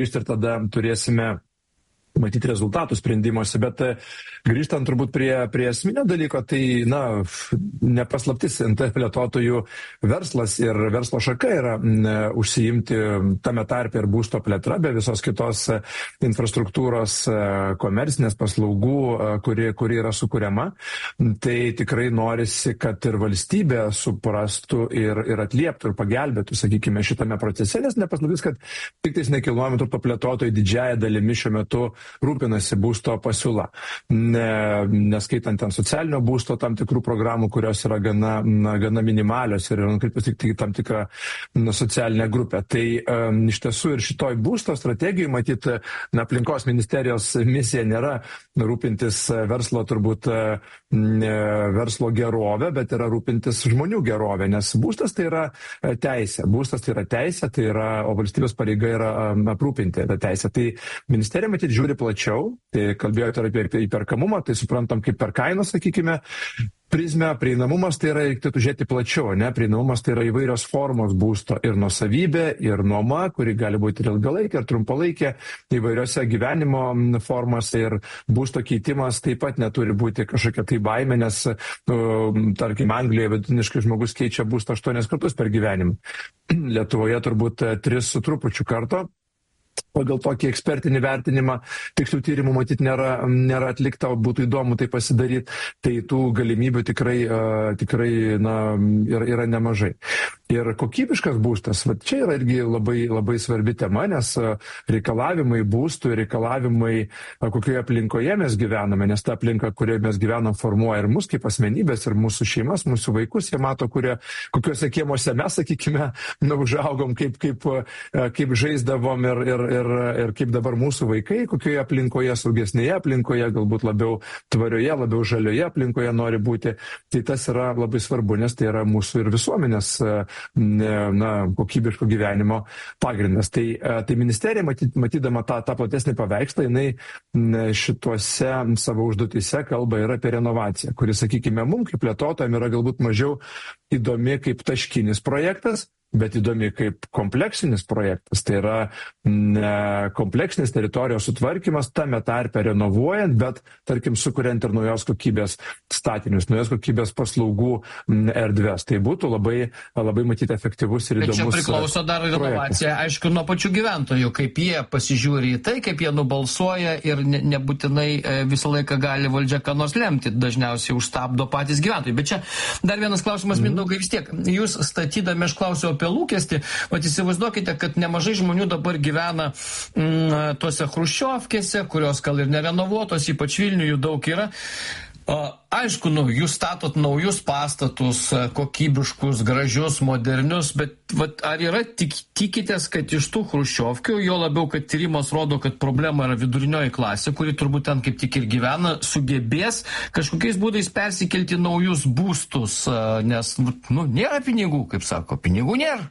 ir tada turėsime matyti rezultatų sprendimuose, bet grįžtant turbūt prie esminio dalyko, tai, nepaslaptis NT plėtotojų verslas ir verslo šaka yra užsiimti tame tarpe ir būsto plėtra, be visos kitos infrastruktūros, komercinės paslaugų, kuri yra sukuriama. Tai tikrai norisi, kad ir valstybė suprastų ir atlieptų ir pagelbėtų, sakykime, šitame procese, nes nepaslaptis, kad tik tais nekilnojamo turto plėtotojai didžiąją dalimi šiuo metu rūpinasi būsto pasiūla, neskaitant ten socialinio būsto tam tikrų programų, kurios yra gana minimalios ir nukreiptos tik tam tikrą socialinę grupę. Tai iš tiesų ir šitoj būsto strategijai matyti, aplinkos ministerijos misija nėra rūpintis verslo gerovę, bet yra rūpintis žmonių gerovę, nes būstas tai yra teisė, o valstybės pareiga yra aprūpinti tą teisę. Tai ministerija matyti žiūri plačiau, tai kalbėjote apie įperkamumą, tai suprantam kaip per kainą, sakykime, prizmę. Prieinamumas tai yra, reikėtų žiūrėti plačiau, prieinamumas tai yra įvairios formos būsto ir nuosavybė, ir nuoma, kuri gali būti ir ilgalaikė, ir trumpalaikė, įvairiose gyvenimo formose, ir būsto keitimas taip pat neturi būti kažkokia tai baimė, nes, tarkim, Anglijoje vidutiniškai žmogus keičia būstą 8 kartus per gyvenimą. Lietuvoje turbūt 3 su trupučiu karto. Pagal tokį ekspertinį vertinimą, tikslių tyrimų matyti nėra atlikta, o būtų įdomu tai pasidaryti, tai tų galimybių tikrai yra nemažai. Ir kokybiškas būstas, čia yra irgi labai, labai svarbi tema, nes reikalavimai būstų, reikalavimai, kokioje aplinkoje mes gyvename, nes ta aplinka, kurioje mes gyvenam, formuoja ir mus kaip asmenybės, ir mūsų šeimas, mūsų vaikus, jie mato, kokiuose kiemuose mes, sakykime, užaugom, kaip žaisdavom ir kaip dabar mūsų vaikai, kokioje aplinkoje, saugesnėje aplinkoje, galbūt labiau tvarioje, labiau žalioje aplinkoje nori būti. Tai tas yra labai svarbu, nes tai yra mūsų ir visuomenės kokybiško gyvenimo pagrindas. Tai ministerija, matydama tą platesnį paveikslą, jinai šituose savo užduotyse kalba ir apie renovaciją, kuri, sakykime, mums kaip plėtotojams yra galbūt mažiau įdomi kaip taškinis projektas, bet įdomi kaip kompleksinis projektas. Tai yra kompleksinis teritorijos sutvarkymas, tame tarpe renovuojant, bet, tarkim, sukuriant ir naujos kokybės statinius, naujos kokybės paslaugų erdves. Tai būtų labai, labai matyti efektyvus ir įdomus projektas. Čia priklauso dar renovacija, aišku, nuo pačių gyventojų, kaip jie pasižiūri į tai, kaip jie nubalsuoja, ir nebūtinai visą laiką gali valdžia ką nors lemti, dažniausiai užstabdo patys gyventojai. Bet čia dar vienas klausimas, Mindaugai, vis tiek. Jūs statydami, aš klausiau apie lūkestį, įsivaizduokite, kad nemažai žmonių dabar gyvena tuose chruščiovkėse, kurios gal ir nerenovuotos, ypač Vilniuje jų daug yra. Aišku, jūs statot naujus pastatus, kokybiškus, gražius, modernius, bet ar yra tikitės, kad iš tų chruščiovkių, jo labiau, kad tyrimas rodo, kad problema yra vidurinioji klasė, kuri turbūt ten kaip tik ir gyvena, sugebės kažkokiais būdais persikelti naujus būstus, nes nėra pinigų, kaip sako, pinigų nėra.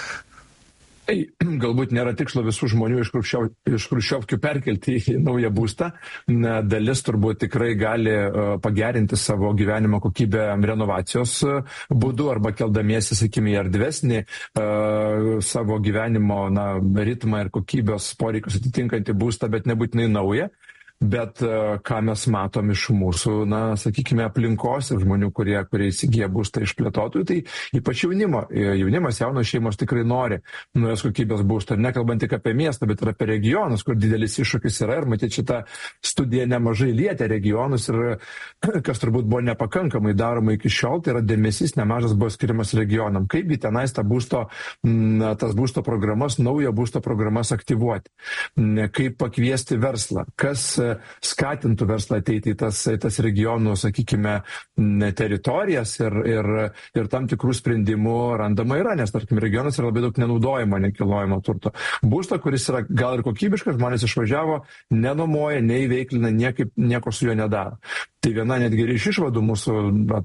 Tai galbūt nėra tikslo visų žmonių iš chruščiovkių perkelti į naują būstą. Dalis turbūt tikrai gali pagerinti savo gyvenimo kokybę renovacijos būdu arba keldamiesi, sakykime, į erdvesnį savo gyvenimo ritmą ir kokybės poreikius atitinkantį būstą, bet nebūtinai naują. Bet ką mes matom iš mūsų, sakykime, aplinkos ir žmonių, kurie įsigyja būstą iš plėtotojų, tai ypač jaunimas, jaunos šeimos tikrai nori naujos kokybės būsto. Nekalbant tik apie miestą, bet ir apie regionus, kur didelis iššūkis yra. Ir matyti, šitą studiją nemažai lietė regionus ir kas turbūt buvo nepakankamai daroma iki šiol, tai yra dėmesys nemažas buvo skiriamas regionam. Kaipgi tenais tas būsto programas, naujo būsto programas aktyvuoti. Kaip pakviesti verslą. Kas skatintų verslą ateiti į tas regionų, sakykime, teritorijas ir tam tikrų sprendimų randama yra, nes, tarkim, regionas yra labai daug nenaudojimo nekilnojamo turto. Būsto, kuris yra gal ir kokybiškas, žmonės išvažiavo, nenuomoja, neįveiklina, nieko su juo nedaro. Tai viena netgi iš išvadų mūsų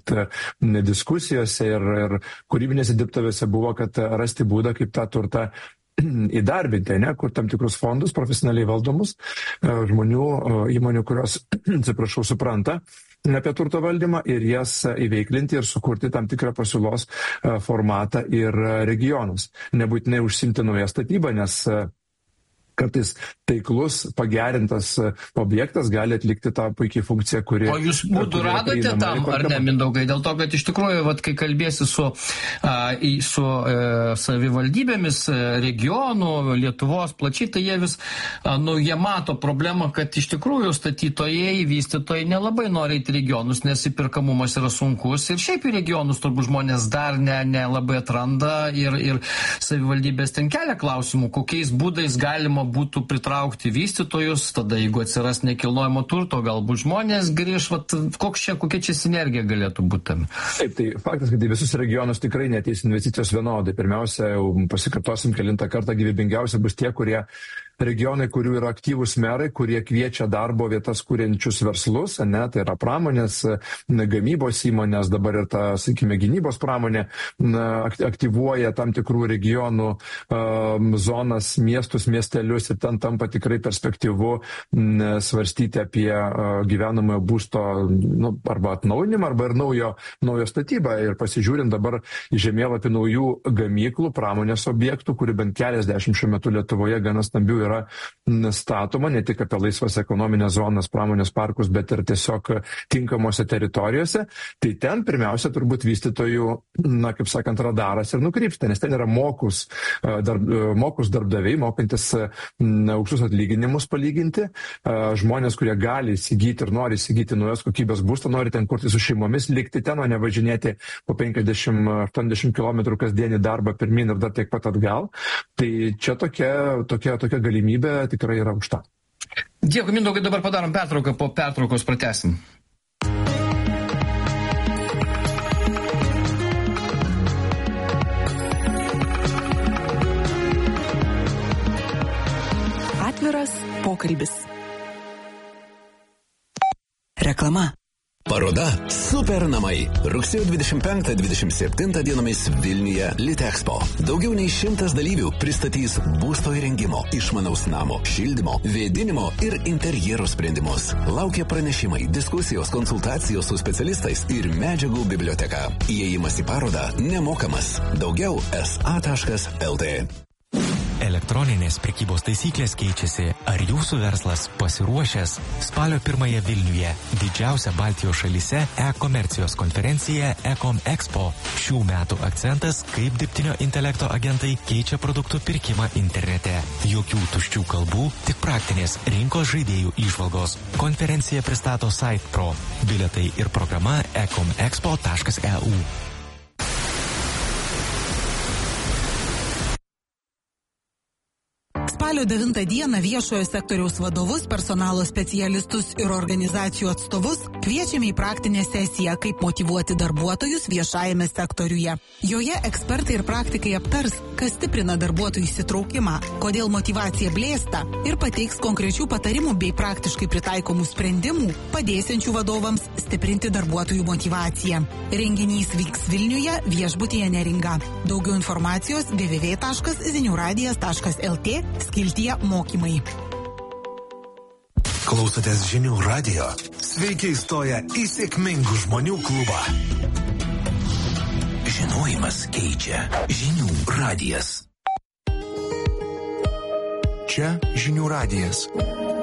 diskusijose ir kūrybinėse dirbtuvėse buvo, kad rasti būdą, kaip tą turtą įdarbinti, kur tam tikrus fondus profesionaliai valdomus įmonių, kurios, supranta apie turto valdymą ir jas įveiklinti ir sukurti tam tikrą pasiūlos formatą ir regionus. Nebūtinai užsimti naują statybą, nes kartais taiklus, pagerintas objektas gali atlikti tą puikiai funkciją, kuri... O jūs būdų radote tam, ar ne, Mindaugai? Dėl to, kad iš tikrųjų, vat, kai kalbėsi su savivaldybėmis, regionų, Lietuvos plačiai, tai jie vis, jie mato problemą, kad iš tikrųjų statytojai, vystytojai nelabai nori į regionus, nes įperkamumas yra sunkus ir šiaip į regionus turbūt žmonės dar nelabai atranda ir savivaldybės ten kelia klausimų, kokiais būdais galima būtų pritraukti vystytojus, tada jeigu atsiras nekilnojamo turto, galbūt žmonės grįž, kokia čia sinergija galėtų būti tam. Taip, tai faktas, kad į visus regionus tikrai neateis investicijos vienodai. Pirmiausia, jau pasikartosim kelintą kartą, gyvybingiausia bus tie, kurie regionai, kurių yra aktyvūs merai, kurie kviečia darbo vietas kuriančius verslus, tai yra pramonės, gamybos įmonės, dabar ir ta, sakykime, gynybos pramonė aktyvuoja tam tikrų regionų zonas, miestus, miestelius ir ten tampa tikrai perspektyvu svarstyti apie gyvenamojo būsto arba atnaujinimą, arba ir naujo statybą. Ir pasižiūrint dabar į žemėlapį naujų gamyklų, pramonės objektų, kuri bent keliasdešimt šiuo metu Lietuvoje gana stambių yra statoma, ne tik apie laisvas ekonominės zonas, pramonės parkus, bet ir tiesiog tinkamose teritorijose, tai ten pirmiausia turbūt vystytojų, kaip sakant, radaras ir nukrypsta, nes ten yra mokus darbdaviai, mokantis aukštus atlyginimus palyginti, žmonės, kurie gali įsigyti ir nori įsigyti naujos kokybės būstą, nori ten kurti su šeimomis, likti ten, o ne važinėti po 50-80 km kasdienį darbą pirmin ir dar tiek pat atgal. Tai čia tokia galimybė tikrai yra aukšta. Dėkui, Mindaugai, dabar padarom pertrauką, po pertraukos pratęsim. Atviras pokalbis. Reklama. Paroda Super namai. Rugsėjo 25-27 dienomis Vilniuje Litexpo. Daugiau nei 100 dalyvių pristatys būsto įrengimo, išmanaus namo, šildymo, vėdinimo ir interjero sprendimus. Laukia pranešimai, diskusijos, konsultacijos su specialistais ir medžiagų biblioteka. Įėjimas į parodą nemokamas. Daugiau sa.lt. Elektroninės prekybos taisyklės keičiasi. Ar jūsų verslas pasiruošęs? Spalio 1 Vilniuje didžiausia Baltijos šalyse e-komercijos konferencija Ecom Expo. Šių metų akcentas, kaip dirbtinio intelekto agentai keičia produktų pirkimą internete. Jokių tuščių kalbų, tik praktinės rinkos žaidėjų įžvalgos. Konferencija pristato SitePro. Bilietai ir programa ecomexpo.eu. Spalio 9 dieną viešojo sektoriaus vadovus, personalo specialistus ir organizacijų atstovus kviečiame į praktinę sesiją, kaip motyvuoti darbuotojus viešajame sektoriuje. Joje ekspertai ir praktikai aptars, kas stiprina darbuotojų įsitraukimą, kodėl motyvacija blėsta ir pateiks konkrečių patarimų bei praktiškai pritaikomų sprendimų, padėsiančių vadovams stiprinti darbuotojų motyvaciją. Renginys vyks Vilniuje, viešbutyje Neringa. Daugiau informacijos www.ziniuradijas.lt skiltyje mokymai. Klausotės Žinių radijo. Sveiki įstoję į sėkmingų žmonių klubą. Žinojimas keičia. Žinių radijas. Čia Žinių radijas.